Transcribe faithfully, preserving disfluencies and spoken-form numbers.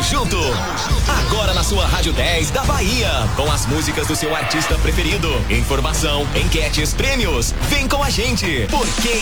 junto. Agora na sua Rádio dez da Bahia. Com as músicas do seu artista preferido. Informação, enquetes, prêmios. Vem com a gente. Porque